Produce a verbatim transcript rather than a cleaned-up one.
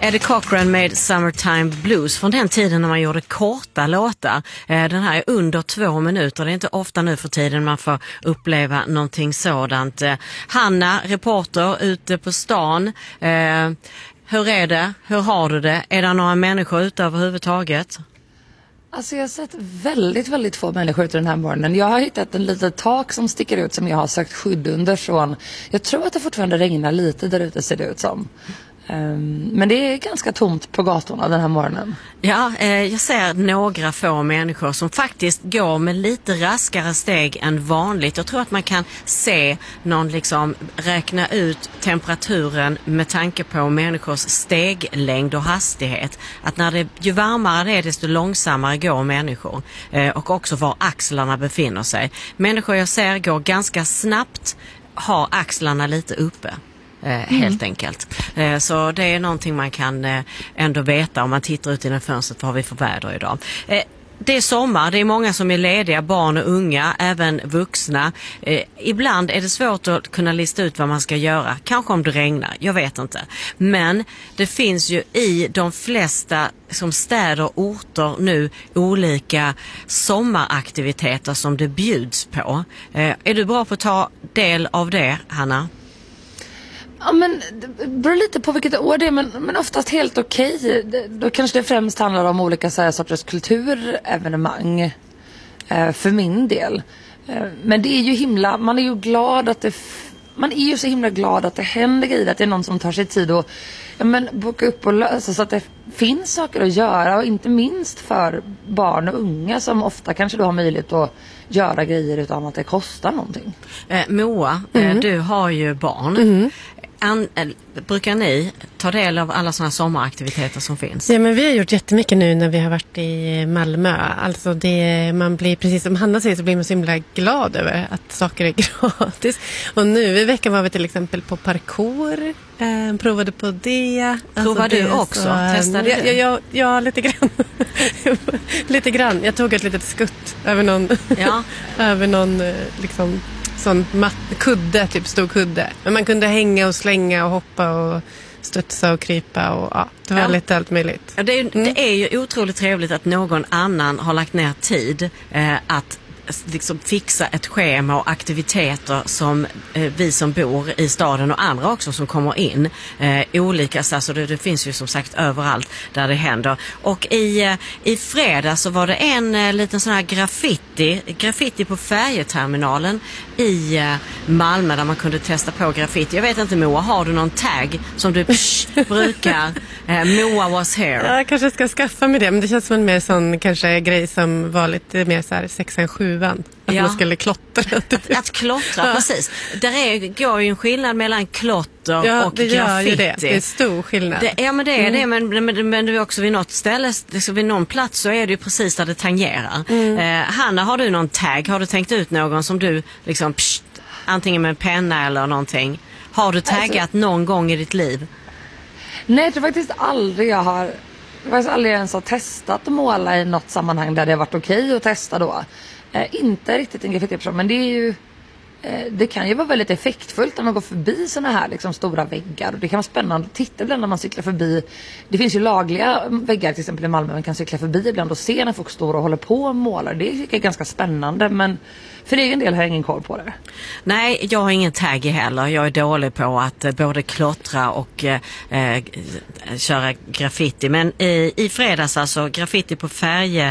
Eddie Cochran med Summertime Blues från den tiden när man gjorde korta låtar. Den här är under två minuter. Det är inte ofta nu för tiden man får uppleva någonting sådant. Hanna, reporter ute på stan. Hur är det? Hur har du det? Är det några människor ute överhuvudtaget? Alltså jag har sett väldigt, väldigt få människor ute den här morgonen. Jag har hittat en liten tak som sticker ut som jag har sökt skydd under från. Jag tror att det fortfarande regnar lite där ute, ser det ut som. Um, men det är ganska tomt på gatorna den här morgonen. Ja, eh, jag ser några få människor som faktiskt går med lite raskare steg än vanligt. Jag tror att man kan se någon liksom räkna ut temperaturen med tanke på människors steglängd och hastighet. Att när det, ju varmare det är desto långsammare går människor. Eh, och också var axlarna befinner sig. Människor jag ser går ganska snabbt, har axlarna lite uppe. Eh, helt mm. enkelt. Eh, så det är någonting man kan eh, ändå veta om man tittar ut i den fönstret. Vad har vi för väder idag? Eh, det är sommar, det är många som är lediga, barn och unga, även vuxna. Eh, ibland är det svårt att kunna lista ut vad man ska göra. Kanske om det regnar, jag vet inte. Men det finns ju i de flesta som städer och orter nu olika sommaraktiviteter som det bjuds på. Eh, är du bra på att ta del av det, Hanna? Ja, men det beror lite på vilket år det är, men, men oftast helt okej. Okay. Då kanske det främst handlar om olika så här sorters kulturevenemang eh, för min del. Eh, men det är ju himla, man är ju glad att det, f- man är ju så himla glad att det händer grejer, att det är någon som tar sig tid och ja, men boka upp och lösa så att det finns saker att göra, och inte minst för barn och unga som ofta kanske då har möjlighet att göra grejer utan att det kostar någonting. Eh, Moa, mm. eh, du har ju barn. Mm. An, äh, brukar ni ta del av alla sådana sommaraktiviteter som finns? Ja, men vi har gjort jättemycket nu när vi har varit i Malmö. Alltså det, man blir, precis som Hanna säger, så blir man så himla glad över att saker är gratis. Och nu i veckan var vi till exempel på parkour. Eh, provade på det. Provade alltså, du det, också? Så, Testade ja, du? ja, ja, ja, lite grann. lite grann. Jag tog ett litet skutt över någon, ja. över någon liksom sån mat- kudde, typ stor kudde. Men man kunde hänga och slänga och hoppa och studsa och krypa och ja, det var ja. lite allt möjligt. Ja, det, är, mm. det är ju otroligt trevligt att någon annan har lagt ner tid eh, att liksom fixa ett schema och aktiviteter som eh, vi som bor i staden och andra också som kommer in. Eh, olika, alltså det, det finns ju som sagt överallt där det händer. Och i, eh, i fredag så var det en eh, liten sån här graffiti, graffiti på färjeterminalen i eh, Malmö där man kunde testa på graffiti. Jag vet inte, Moa, har du någon tagg som du psh, brukar? Eh, Moa was here. Jag kanske ska skaffa mig det, men det känns som en mer sån kanske grej som var lite mer så här sexan sjuan. Att ja. man skulle klottra. Att, att klottra, ja. precis. Där är, går ju en skillnad mellan klotter ja, och det gör graffiti. Ju det. det är stor skillnad. Det, ja, men det är mm. det. Men, men, men det är också vid något ställe, liksom vid någon plats så är det ju precis där det tangerar. Mm. Eh, Hanna, har du någon tagg? Har du tänkt ut någon som du liksom, pst, antingen med en penna eller någonting? Har du taggat alltså, någon gång i ditt liv? Nej, jag tror faktiskt aldrig jag har... Jag har aldrig ens har testat att måla i något sammanhang där det har varit okej att testa då. Eh, inte riktigt en graffiti-person, men det är ju eh, det kan ju vara väldigt effektfullt när man går förbi såna här liksom stora väggar, och det kan vara spännande att titta ibland när man cyklar förbi. Det finns ju lagliga väggar till exempel i Malmö man kan cykla förbi ibland och se när folk står och håller på och målar. Det är ganska spännande, men för egen del har jag ingen koll på det. Nej, jag har ingen tagg heller. Jag är dålig på att eh, både klottra och eh, köra graffiti. Men i, i fredags alltså, graffiti på färje,